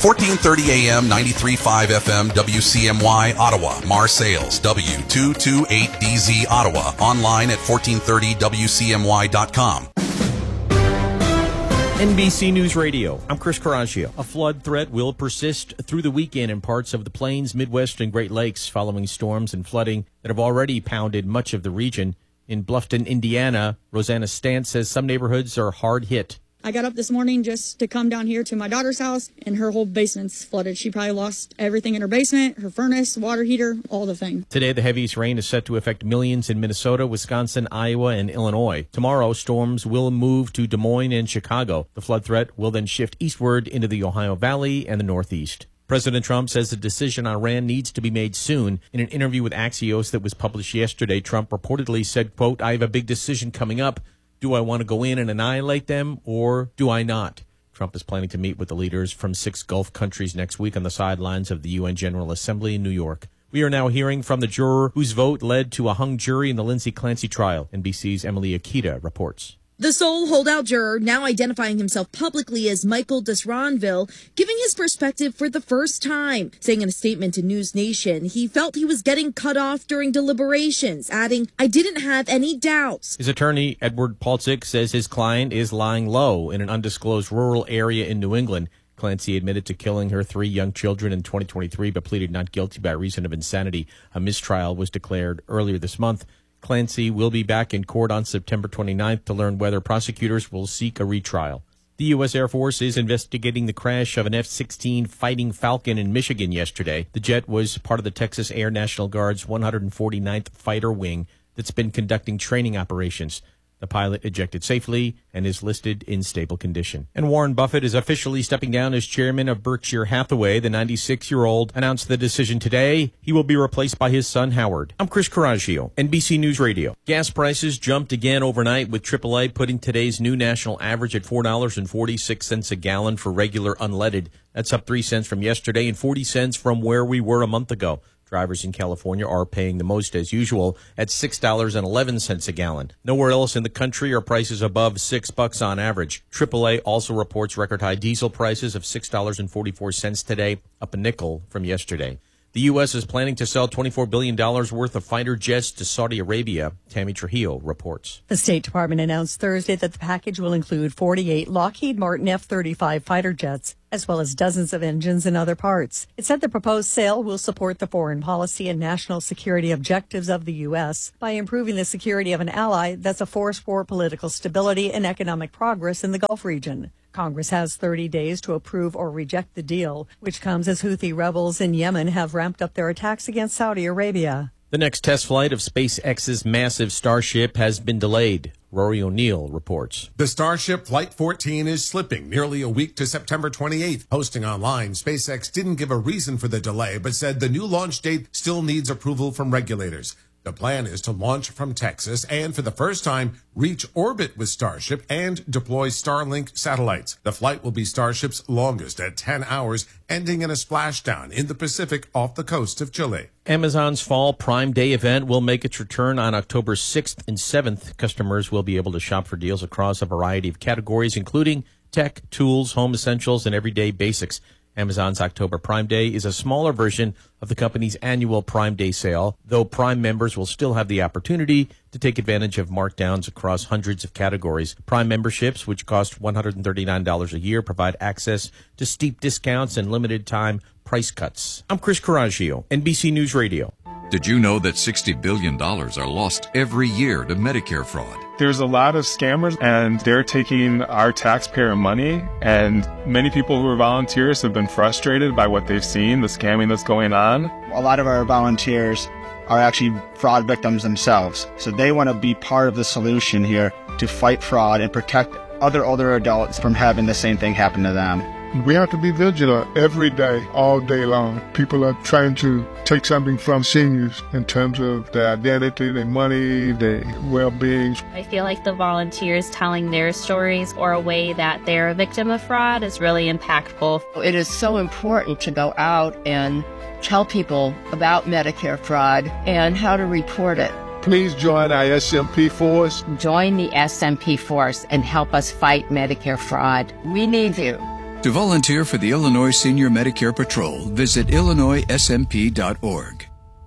1430 AM, 93.5 FM, WCMY, Ottawa. Marseilles, W228DZ, Ottawa. Online at 1430WCMY.com. NBC News Radio, I'm Chris Caraccio. A flood threat will persist through the weekend in parts of the Plains, Midwest, and Great Lakes following storms and flooding that have already pounded much of the region. In Bluffton, Indiana, Rosanna Stantz says some neighborhoods are hard hit. I got up this morning just to come down here to my daughter's house, and her whole basement's flooded. She probably lost everything in her basement, her furnace, water heater, all the thing. Today, the heaviest rain is set to affect millions in Minnesota, Wisconsin, Iowa, and Illinois. Tomorrow, storms will move to Des Moines and Chicago. The flood threat will then shift eastward into the Ohio Valley and the Northeast. President Trump says the decision on Iran needs to be made soon. In an interview with Axios that was published yesterday, Trump reportedly said, quote, "I have a big decision coming up. Do I want to go in and annihilate them, or do I not?" Trump is planning to meet with the leaders from 6 Gulf countries next week on the sidelines of the UN General Assembly in New York. We are now hearing from the juror whose vote led to a hung jury in the Lindsay Clancy trial. NBC's Emily Akita reports. The sole holdout juror, now identifying himself publicly as Michael Desranville, giving his perspective for the first time, saying in a statement to News Nation he felt he was getting cut off during deliberations, adding, "I didn't have any doubts." His attorney, Edward Palcic, says his client is lying low in an undisclosed rural area in New England. Clancy admitted to killing her 3 young children in 2023, but pleaded not guilty by reason of insanity. A mistrial was declared earlier this month. Clancy will be back in court on September 29th to learn whether prosecutors will seek a retrial. The U.S. Air Force is investigating the crash of an F-16 Fighting Falcon in Michigan yesterday. The jet was part of the Texas Air National Guard's 149th Fighter Wing that's been conducting training operations. The pilot ejected safely and is listed in stable condition. And Warren Buffett is officially stepping down as chairman of Berkshire Hathaway. The 96-year-old announced the decision today. He will be replaced by his son, Howard. I'm Chris Caraccio, NBC News Radio. Gas prices jumped again overnight, with AAA putting today's new national average at $4.46 a gallon for regular unleaded. That's up 3 cents from yesterday and 40 cents from where we were a month ago. Drivers in California are paying the most as usual at $6.11 a gallon. Nowhere else in the country are prices above $6 on average. AAA also reports record high diesel prices of $6.44 today, up a nickel from yesterday. The U.S. is planning to sell $24 billion worth of fighter jets to Saudi Arabia. Tammy Trujillo reports. The State Department announced Thursday that the package will include 48 Lockheed Martin F-35 fighter jets, as well as dozens of engines and other parts. It said the proposed sale will support the foreign policy and national security objectives of the U.S. by improving the security of an ally that's a force for political stability and economic progress in the Gulf region. Congress has 30 days to approve or reject the deal, which comes as Houthi rebels in Yemen have ramped up their attacks against Saudi Arabia. The next test flight of SpaceX's massive Starship has been delayed. Rory O'Neill reports. The Starship Flight 14 is slipping nearly a week to September 28th. Posting online, SpaceX didn't give a reason for the delay, but said the new launch date still needs approval from regulators. The plan is to launch from Texas and, for the first time, reach orbit with Starship and deploy Starlink satellites. The flight will be Starship's longest at 10 hours, ending in a splashdown in the Pacific off the coast of Chile. Amazon's Fall Prime Day event will make its return on October 6th and 7th. Customers will be able to shop for deals across a variety of categories, including tech, tools, home essentials, and everyday basics. Amazon's October Prime Day is a smaller version of the company's annual Prime Day sale, though Prime members will still have the opportunity to take advantage of markdowns across hundreds of categories. Prime memberships, which cost $139 a year, provide access to steep discounts and limited-time price cuts. I'm Chris Caraccio, NBC News Radio. Did you know that $60 billion are lost every year to Medicare fraud? There's a lot of scammers, and they're taking our taxpayer money, and many people who are volunteers have been frustrated by what they've seen, the scamming that's going on. A lot of our volunteers are actually fraud victims themselves, so they want to be part of the solution here to fight fraud and protect other older adults from having the same thing happen to them. We have to be vigilant every day, all day long. People are trying to take something from seniors in terms of their identity, their money, their well-being. I feel like the volunteers telling their stories or a way that they're a victim of fraud is really impactful. It is so important to go out and tell people about Medicare fraud and how to report it. Please join our SMP force. Join the SMP force and help us fight Medicare fraud. We need you. To volunteer for the Illinois Senior Medicare Patrol, visit IllinoisSMP.org.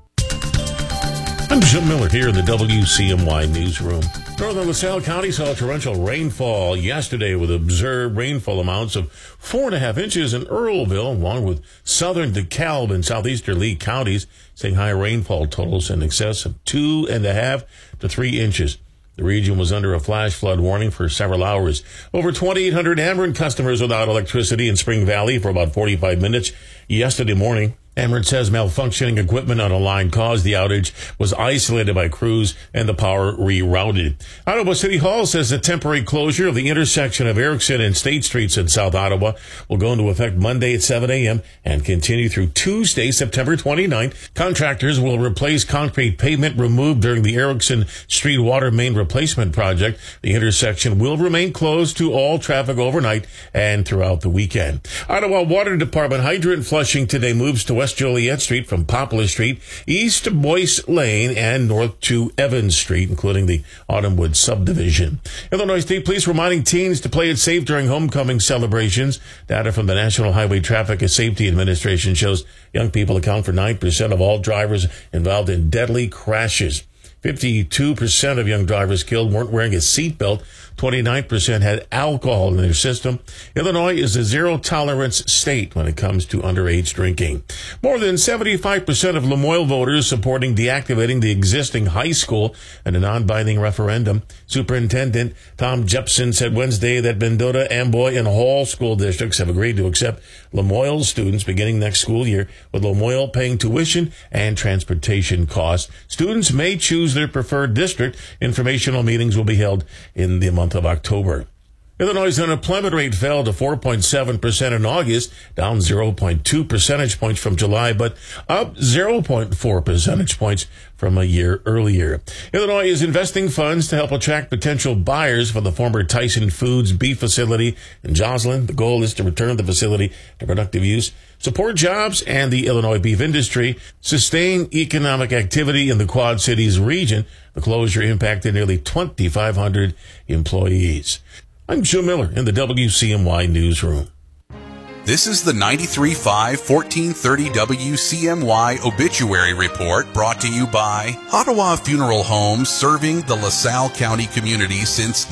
I'm Jim Miller here in the WCMY newsroom. Northern LaSalle County saw torrential rainfall yesterday with observed rainfall amounts of 4.5 inches in Earlville, along with southern DeKalb and southeastern Lee counties, seeing high rainfall totals in excess of 2.5 to 3 inches. The region was under a flash flood warning for several hours. Over 2,800 Ameren customers without electricity in Spring Valley for about 45 minutes yesterday morning. Ameren says malfunctioning equipment on a line caused the outage, was isolated by crews, and the power rerouted. Ottawa City Hall says the temporary closure of the intersection of Erickson and State Streets in South Ottawa will go into effect Monday at 7 a.m. and continue through Tuesday, September 29th. Contractors will replace concrete pavement removed during the Erickson Street water main replacement project. The intersection will remain closed to all traffic overnight and throughout the weekend. Ottawa Water Department hydrant flushing today moves to West Joliet Street from Poplar Street, east to Boyce Lane, and north to Evans Street, including the Autumnwood subdivision. Illinois State Police reminding teens to play it safe during homecoming celebrations. Data from the National Highway Traffic and Safety Administration shows young people account for 9% of all drivers involved in deadly crashes. 52% of young drivers killed weren't wearing a seatbelt. 29% had alcohol in their system. Illinois is a zero-tolerance state when it comes to underage drinking. More than 75% of Lamoille voters supporting deactivating the existing high school in a non-binding referendum. Superintendent Tom Jepson said Wednesday that Mendota, Amboy, and Hall school districts have agreed to accept Lamoille students beginning next school year, with Lamoille paying tuition and transportation costs. Students may choose their preferred district. Informational meetings will be held in the month of October. Illinois' unemployment rate fell to 4.7% in August, down 0.2 percentage points from July, but up 0.4 percentage points from a year earlier. Illinois is investing funds to help attract potential buyers for the former Tyson Foods beef facility in Joslyn. The goal is to return the facility to productive use, support jobs and the Illinois beef industry, sustain economic activity in the Quad Cities region. The closure impacted nearly 2,500 employees. I'm Joe Miller in the WCMY newsroom. This is the 93.5 1430 WCMY Obituary Report, brought to you by Ottawa Funeral Homes, serving the LaSalle County community since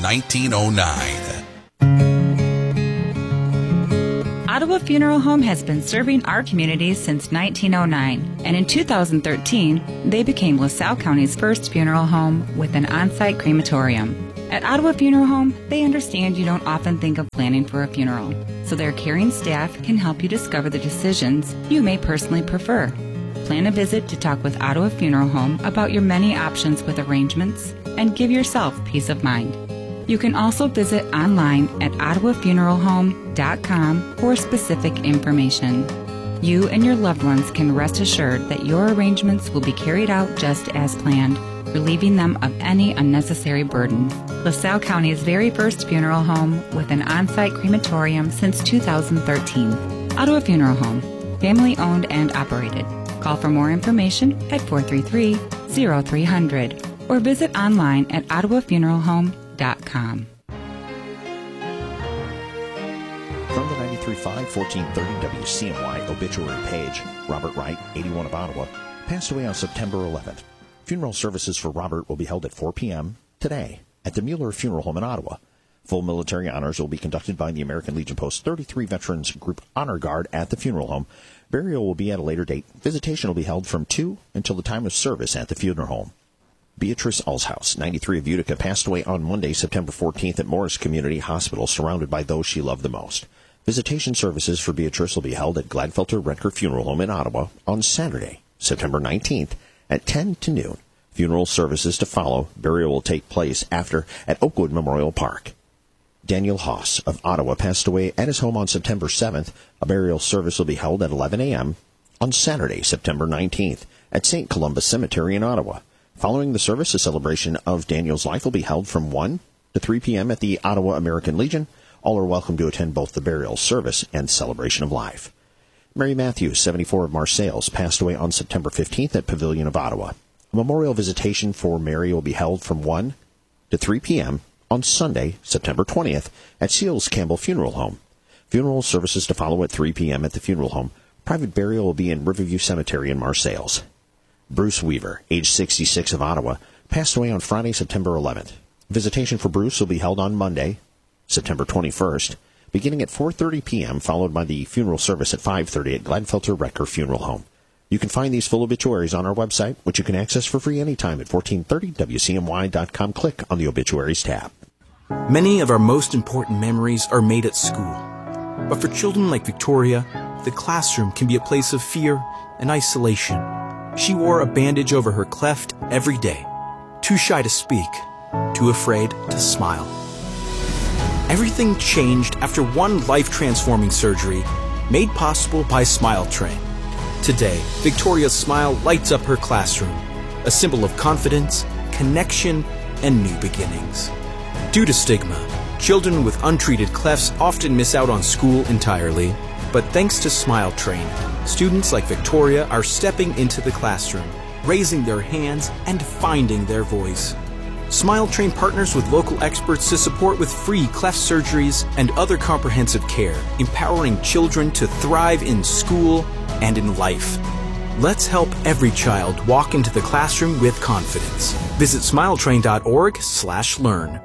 1909. Ottawa Funeral Home has been serving our community since 1909, and in 2013, they became LaSalle County's first funeral home with an on-site crematorium. At Ottawa Funeral Home, they understand you don't often think of planning for a funeral, so their caring staff can help you discover the decisions you may personally prefer. Plan a visit to talk with Ottawa Funeral Home about your many options with arrangements and give yourself peace of mind. You can also visit online at ottawafuneralhome.com for specific information. You and your loved ones can rest assured that your arrangements will be carried out just as planned, relieving them of any unnecessary burden. LaSalle County's very first funeral home with an on-site crematorium since 2013. Ottawa Funeral Home, family owned and operated. Call for more information at 433-0300 or visit online at ottawafuneralhome.com. From the 93.5 1430 WCMY obituary page, Robert Wright, 81 of Ottawa, passed away on September 11th. Funeral services for Robert will be held at 4 p.m. today at the Mueller Funeral Home in Ottawa. Full military honors will be conducted by the American Legion Post 33 Veterans Group Honor Guard at the funeral home. Burial will be at a later date. Visitation will be held from 2 until the time of service at the funeral home. Beatrice Alshouse, 93 of Utica, passed away on Monday, September 14th at Morris Community Hospital, surrounded by those she loved the most. Visitation services for Beatrice will be held at Gladfelter Rentker Funeral Home in Ottawa on Saturday, September 19th at 10 to noon. Funeral services to follow. Burial will take place after at Oakwood Memorial Park. Daniel Haas of Ottawa passed away at his home on September 7th. A burial service will be held at 11 a.m. on Saturday, September 19th at St. Columba Cemetery in Ottawa. Following the service, a celebration of Daniel's life will be held from 1 to 3 p.m. at the Ottawa American Legion. All are welcome to attend both the burial service and celebration of life. Mary Matthews, 74 of Marseilles, passed away on September 15th at Pavilion of Ottawa. A memorial visitation for Mary will be held from 1 to 3 p.m. on Sunday, September 20th, at Seals Campbell Funeral Home. Funeral services to follow at 3 p.m. at the funeral home. Private burial will be in Riverview Cemetery in Marseilles. Bruce Weaver, age 66 of Ottawa, passed away on Friday, September 11th. Visitation for Bruce will be held on Monday, September 21st, beginning at 4:30 p.m., followed by the funeral service at 5:30 at Gladfelter Recker Funeral Home. You can find these full obituaries on our website, which you can access for free anytime at 1430wcmy.com. Click on the Obituaries tab. Many of our most important memories are made at school. But for children like Victoria, the classroom can be a place of fear and isolation. She wore a bandage over her cleft every day, too shy to speak, too afraid to smile. Everything changed after one life-transforming surgery made possible by Smile Train. Today, Victoria's smile lights up her classroom, a symbol of confidence, connection, and new beginnings. Due to stigma, children with untreated clefts often miss out on school entirely. But thanks to Smile Train, students like Victoria are stepping into the classroom, raising their hands, and finding their voice. Smile Train partners with local experts to support with free cleft surgeries and other comprehensive care, empowering children to thrive in school and in life. Let's help every child walk into the classroom with confidence. Visit smiletrain.org/learn.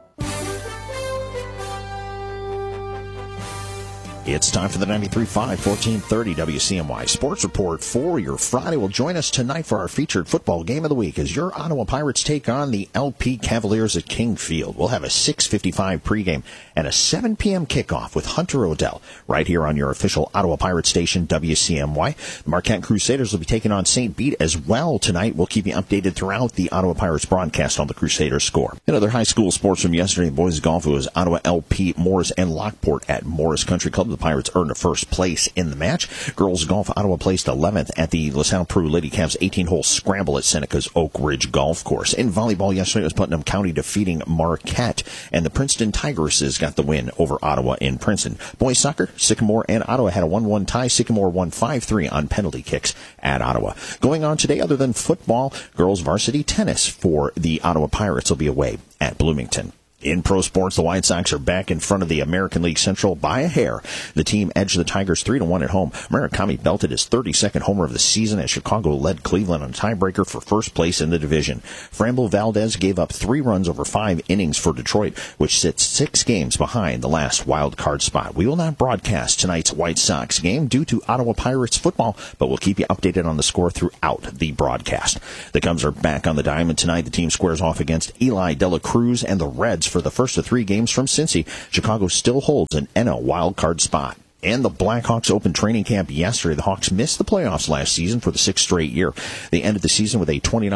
It's time for the 93.5 1430 WCMY Sports Report for your Friday. Will join us tonight for our featured football game of the week as your Ottawa Pirates take on the LP Cavaliers at King Field. We'll have a 6:55 pregame and a 7 p.m. kickoff with Hunter O'Dell right here on your official Ottawa Pirates station, WCMY. The Marquette Crusaders will be taking on St. Bede as well tonight. We'll keep you updated throughout the Ottawa Pirates broadcast on the Crusaders score. In other high school sports from yesterday, boys golf, it was Ottawa LP, Morris, and Lockport at Morris Country Club. The Pirates earned a first place in the match. Girls golf, Ottawa placed 11th at the LaSalle Peru Lady Cavs 18-hole scramble at Seneca's Oak Ridge Golf Course. In volleyball yesterday, it was Putnam County defeating Marquette, and the Princeton Tigresses got the win over Ottawa in Princeton. Boys soccer, Sycamore and Ottawa had a 1-1 tie. Sycamore won 5-3 on penalty kicks at Ottawa. Going on today, other than football, girls varsity tennis for the Ottawa Pirates will be away at Bloomington. In pro sports, the White Sox are back in front of the American League Central by a hair. The team edged the Tigers 3-1 at home. Murakami belted his 32nd homer of the season as Chicago led Cleveland on a tiebreaker for first place in the division. Frambo Valdez gave up 3 runs over 5 innings for Detroit, which sits 6 games behind the last wild card spot. We will not broadcast tonight's White Sox game due to Ottawa Pirates football, but we'll keep you updated on the score throughout the broadcast. The Cubs are back on the diamond tonight. The team squares off against Eli De La Cruz and the Reds for the first of 3 games from Cincy. Chicago still holds an NL wildcard spot. And the Blackhawks opened training camp yesterday. The Hawks missed the playoffs last season for the 6th straight year. They ended the season with a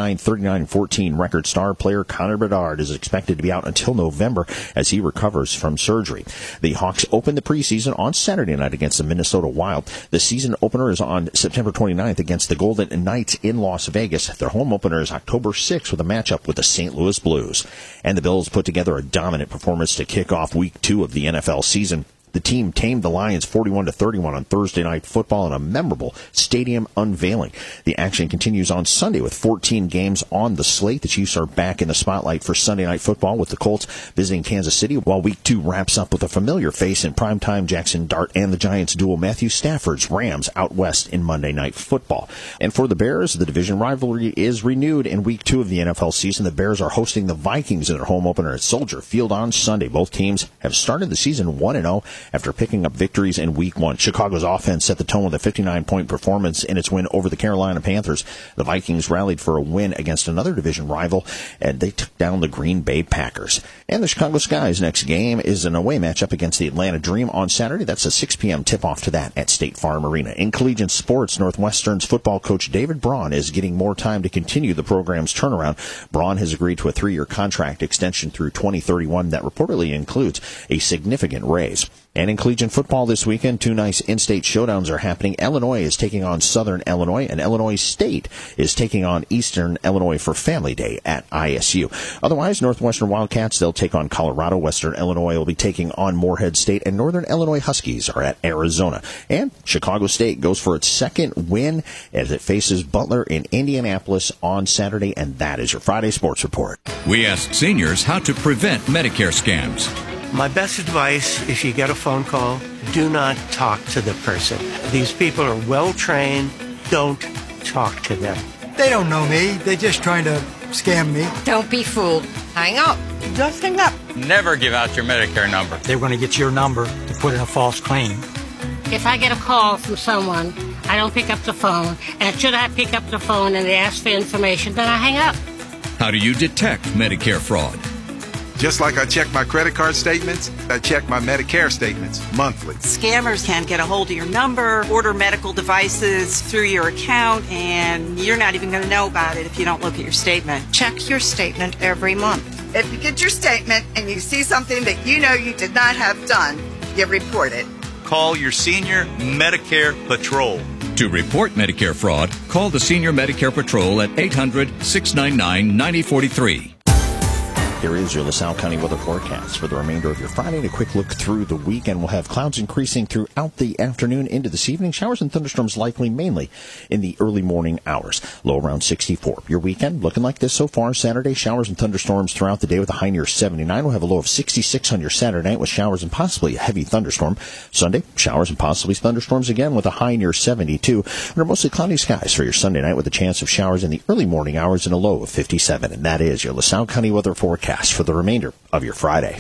29-39-14 record. Star player Connor Bedard is expected to be out until November as he recovers from surgery. The Hawks opened the preseason on Saturday night against the Minnesota Wild. The season opener is on September 29th against the Golden Knights in Las Vegas. Their home opener is October 6th with a matchup with the St. Louis Blues. And the Bills put together a dominant performance to kick off Week 2 of the NFL season. The team tamed the Lions 41-31 on Thursday Night Football in a memorable stadium unveiling. The action continues on Sunday with 14 games on the slate. The Chiefs are back in the spotlight for Sunday Night Football with the Colts visiting Kansas City, while Week 2 wraps up with a familiar face in primetime Jackson Dart and the Giants duel Matthew Stafford's Rams out west in Monday Night Football. And for the Bears, the division rivalry is renewed in Week 2 of the NFL season. The Bears are hosting the Vikings in their home opener at Soldier Field on Sunday. Both teams have started the season 1-0. After picking up victories in Week 1. Chicago's offense set the tone with a 59-point performance in its win over the Carolina Panthers. The Vikings rallied for a win against another division rival, and they took down the Green Bay Packers. And the Chicago Sky's next game is an away matchup against the Atlanta Dream on Saturday. That's a 6 p.m. tip-off to that at State Farm Arena. In collegiate sports, Northwestern's football coach David Braun is getting more time to continue the program's turnaround. Braun has agreed to a 3-year contract extension through 2031 that reportedly includes a significant raise. And in collegiate football this weekend, 2 nice in-state showdowns are happening. Illinois is taking on Southern Illinois, and Illinois State is taking on Eastern Illinois for Family Day at ISU. Otherwise, Northwestern Wildcats, they'll take on Colorado. Western Illinois will be taking on Morehead State, and Northern Illinois Huskies are at Arizona. And Chicago State goes for its 2nd win as it faces Butler in Indianapolis on Saturday, and that is your Friday Sports Report. We ask seniors how to prevent Medicare scams. My best advice, if you get a phone call, do not talk to the person. These people are well trained. Don't talk to them. They don't know me. They're just trying to scam me. Don't be fooled. Hang up. Just hang up. Never give out your Medicare number. They're going to get your number to put in a false claim. If I get a call from someone, I don't pick up the phone. And should I pick up the phone and they ask for information, then I hang up. How do you detect Medicare fraud? Just like I check my credit card statements, I check my Medicare statements monthly. Scammers can get a hold of your number, order medical devices through your account, and you're not even going to know about it if you don't look at your statement. Check your statement every month. If you get your statement and you see something that you know you did not have done, you report it. Call your senior Medicare Patrol. To report Medicare fraud, call the Senior Medicare Patrol at 800-699-9043. Here is your LaSalle County weather forecast for the remainder of your Friday. And a quick look through the weekend. We'll have clouds increasing throughout the afternoon into this evening. Showers and thunderstorms likely mainly in the early morning hours. Low around 64. Your weekend looking like this so far. Saturday, showers and thunderstorms throughout the day with a high near 79. We'll have a low of 66 on your Saturday night with showers and possibly a heavy thunderstorm. Sunday, showers and possibly thunderstorms again with a high near 72. Under mostly cloudy skies for your Sunday night with a chance of showers in the early morning hours and a low of 57. And that is your LaSalle County weather forecast for the remainder of your Friday.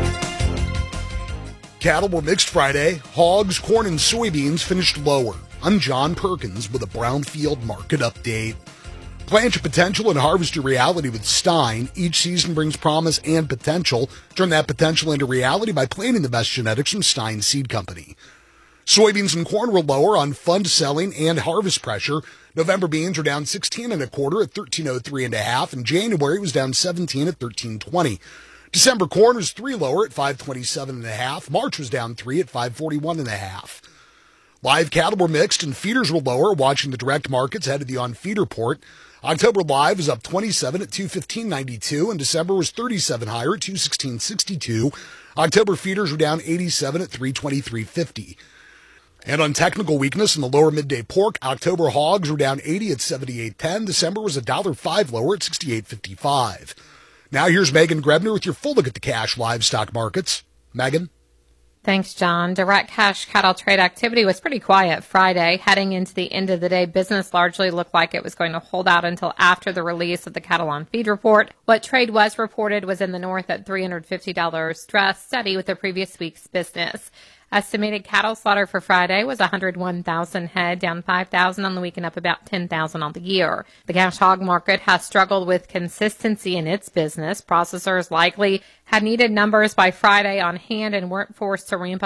Cattle were mixed Friday. Hogs, corn, and soybeans finished lower. I'm John Perkins with a Brownfield market update. Plant your potential and harvest your reality with Stein. Each season brings promise and potential. Turn that potential into reality by planting the best genetics from Stein Seed Company. Soybeans and corn were lower on fund selling and harvest pressure. November beans were down 16 and a quarter at 1303 and a half, and January was down 17 at 1320. December corn was 3 lower at 527 and a half. March was down 3 at 541 and a half. Live cattle were mixed and feeders were lower, watching the direct markets ahead of the on-feed report. October live was up 27 at 215.92, and December was 37 higher at 216.62. October feeders were down 87 at 323.50. And on technical weakness in the lower midday pork, October hogs were down 80 at 78.10. December was $1.05 lower at 68.55. Now here's Megan Grebner with your full look at the cash livestock markets. Megan? Thanks, John. Direct cash cattle trade activity was pretty quiet Friday. Heading into the end of the day, business largely looked like it was going to hold out until after the release of the cattle on feed report. What trade was reported was in the north at $350, stressed steady with the previous week's business. Estimated cattle slaughter for Friday was 101,000 head, down 5,000 on the week and up about 10,000 on the year. The cash hog market has struggled with consistency in its business. Processors likely had needed numbers by Friday on hand and weren't forced to ramp up